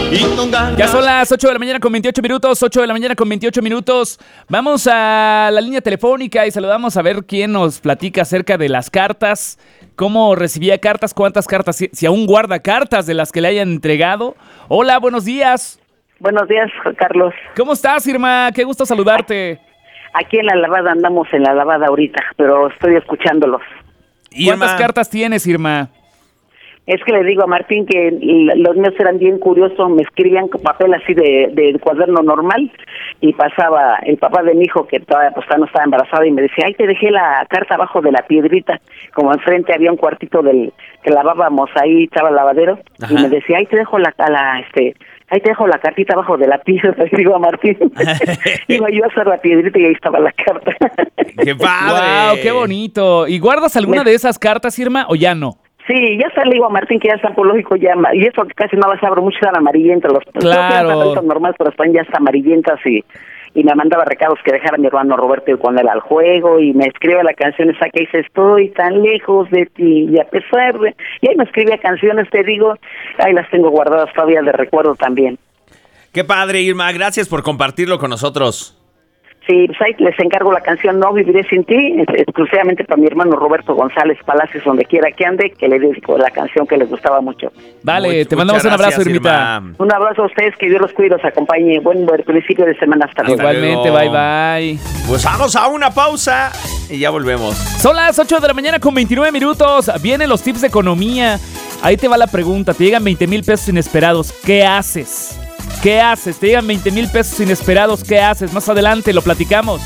Ya son las 8 de la mañana con 28 minutos, 8 de la mañana con 28 minutos. Vamos a la línea telefónica y saludamos a ver quién nos platica acerca de las cartas, cómo recibía cartas, cuántas cartas, si aún guarda cartas de las que le hayan entregado. Hola, buenos días. Buenos días, Carlos. ¿Cómo estás, Irma? Qué gusto saludarte. Aquí en la lavada, andamos en la lavada ahorita, pero estoy escuchándolos. ¿Cuántas cartas tienes, Irma? Es que le digo a Martín que los míos eran bien curiosos, me escribían con papel así de cuaderno normal y pasaba el papá de mi hijo que todavía pues, no estaba embarazado y me decía, ay, te dejé la carta abajo de la piedrita, como enfrente había un cuartito que lavábamos, ahí estaba el lavadero. Ajá. Y me decía, ahí te dejo la cartita abajo de la piedra, le digo a Martín. Iba yo a hacer la piedrita y ahí estaba la carta. ¡Qué padre! ¡Wow, qué bonito! ¿Y guardas alguna de esas cartas, Irma, o ya no? Sí, ya le digo a Martín que ya están por lógico ya, y eso que casi no las abro, muchos eran amarillentas, claro. Están normales, pero están ya hasta amarillentas y me mandaba recados que dejara a mi hermano Roberto cuando era al juego y me escribe la canción esa que dice estoy tan lejos de ti y a pesar de... Y ahí me escribía canciones, te digo, ahí las tengo guardadas todavía de recuerdo también. Qué padre, Irma, gracias por compartirlo con nosotros. Sí, pues ahí les encargo la canción No Viviré Sin Ti, exclusivamente para mi hermano Roberto González Palacios, donde quiera que ande, que le dedico la canción que les gustaba mucho. Vale, te mandamos un abrazo, Irmita. Un abrazo a ustedes, que Dios los cuide, los acompañe. Buen principio de semana, hasta luego. Igualmente, bye. Pues vamos a una pausa y ya volvemos. Son las 8 de la mañana con 29 minutos, vienen los tips de economía. Ahí te va la pregunta, te llegan 20,000 pesos inesperados, ¿qué haces? ¿Qué haces? Te llegan 20,000 pesos inesperados, ¿qué haces? Más adelante lo platicamos.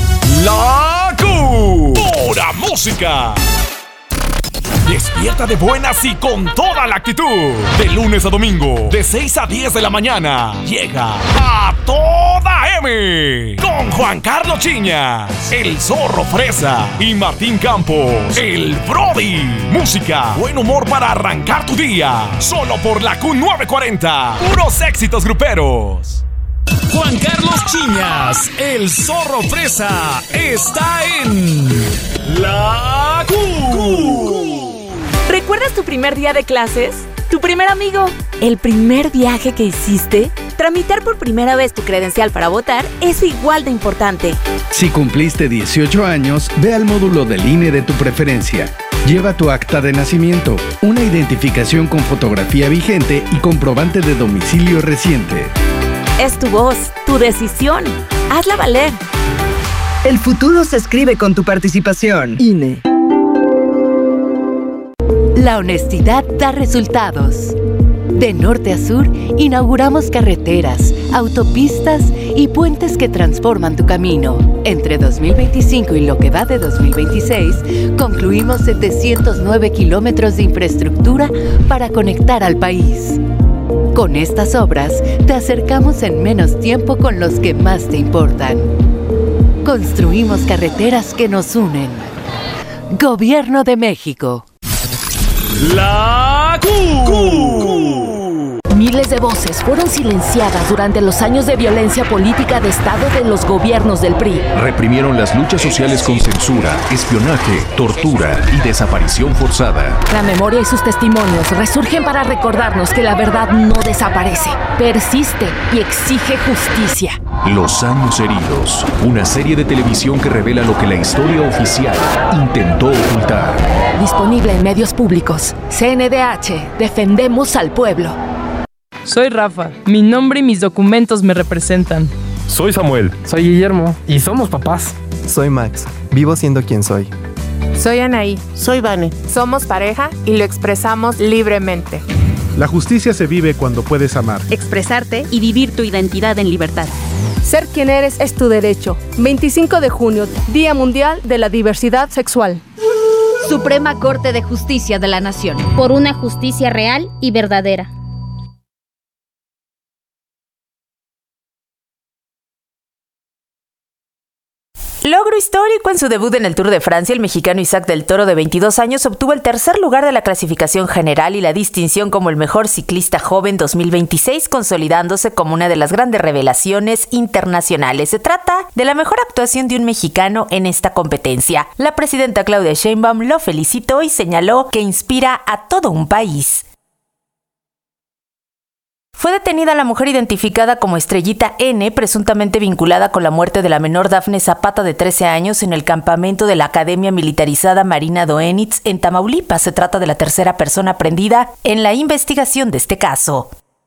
La Pura Música. Despierta de buenas y con toda la actitud. De lunes a domingo, de 6 a 10 de la mañana, llega A Toda M. Con Juan Carlos Chiñas, el Zorro Fresa y Martín Campos, el Brody. Música, buen humor para arrancar tu día. Solo por la Q940. Puros éxitos gruperos. Juan Carlos Chiñas, el Zorro Fresa, está en La Q. ¿Recuerdas tu primer día de clases? ¿Tu primer amigo? ¿El primer viaje que hiciste? Tramitar por primera vez tu credencial para votar es igual de importante. Si cumpliste 18 años, ve al módulo del INE de tu preferencia. Lleva tu acta de nacimiento, una identificación con fotografía vigente y comprobante de domicilio reciente. Es tu voz, tu decisión. Hazla valer. El futuro se escribe con tu participación. INE. La honestidad da resultados. De norte a sur, inauguramos carreteras, autopistas y puentes que transforman tu camino. Entre 2025 y lo que va de 2026, concluimos 709 kilómetros de infraestructura para conectar al país. Con estas obras, te acercamos en menos tiempo con los que más te importan. Construimos carreteras que nos unen. Gobierno de México. La Q. Miles de voces fueron silenciadas durante los años de violencia política de Estado de los gobiernos del PRI. Reprimieron las luchas sociales con censura, espionaje, tortura y desaparición forzada. La memoria y sus testimonios resurgen para recordarnos que la verdad no desaparece, persiste y exige justicia. Los años heridos, una serie de televisión que revela lo que la historia oficial intentó ocultar. Disponible en medios públicos. CNDH, defendemos al pueblo. Soy Rafa, mi nombre y mis documentos me representan. Soy Samuel. Soy Guillermo y somos papás. Soy Max, vivo siendo quien soy. Soy Anaí. Soy Vane. Somos pareja y lo expresamos libremente. La justicia se vive cuando puedes amar, expresarte y vivir tu identidad en libertad. Ser quien eres es tu derecho. 25 de junio, Día Mundial de la Diversidad Sexual. Suprema Corte de Justicia de la Nación. Por una justicia real y verdadera. Logro histórico en su debut en el Tour de Francia, el mexicano Isaac del Toro, de 22 años, obtuvo el tercer lugar de la clasificación general y la distinción como el mejor ciclista joven 2026, consolidándose como una de las grandes revelaciones internacionales. Se trata de la mejor actuación de un mexicano en esta competencia. La presidenta Claudia Sheinbaum lo felicitó y señaló que inspira a todo un país. Fue detenida la mujer identificada como Estrellita N, presuntamente vinculada con la muerte de la menor Dafne Zapata de 13 años en el campamento de la Academia Militarizada Marina Doenitz en Tamaulipas. Se trata de la tercera persona prendida en la investigación de este caso.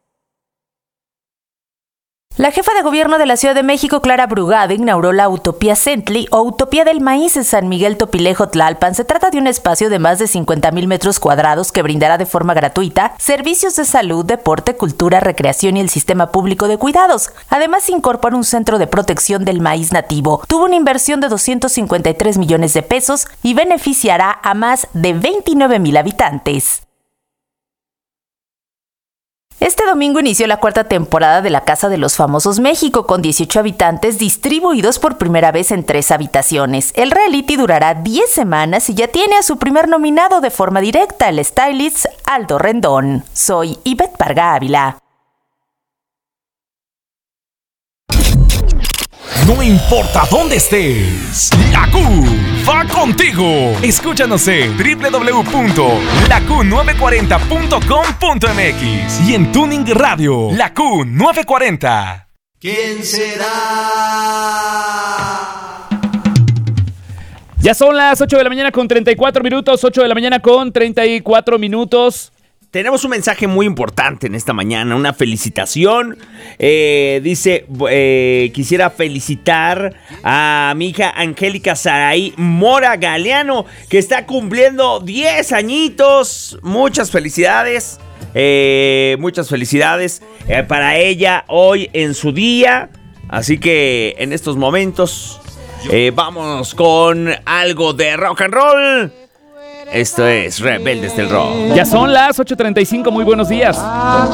La jefa de gobierno de la Ciudad de México, Clara Brugada, inauguró la Utopía Centli o Utopía del Maíz en San Miguel Topilejo, Tlalpan. Se trata de un espacio de más de 50,000 metros cuadrados que brindará de forma gratuita servicios de salud, deporte, cultura, recreación y el sistema público de cuidados. Además, incorpora un centro de protección del maíz nativo. Tuvo una inversión de 253 millones de pesos y beneficiará a más de 29,000 habitantes. Este domingo inició la 4ª temporada de La Casa de los Famosos México, con 18 habitantes distribuidos por primera vez en 3 habitaciones. El reality durará 10 semanas y ya tiene a su primer nominado de forma directa, el stylist Aldo Rendón. Soy Ivette Parga Ávila. No importa dónde estés, la Q va contigo. Escúchanos en www.laQ940.com.mx y en Tuning Radio, la Q940. ¿Quién será? Ya son las 8 de la mañana con 34 minutos, 8 de la mañana con 34 minutos. Tenemos un mensaje muy importante en esta mañana, una felicitación. Dice, quisiera felicitar a mi hija Angélica Saraí Mora Galeano, que está cumpliendo 10 añitos. Muchas felicidades para ella hoy en su día. Así que en estos momentos vamos con algo de rock and roll. Esto es Rebeldes del Rock. Ya son las 8:35, muy buenos días.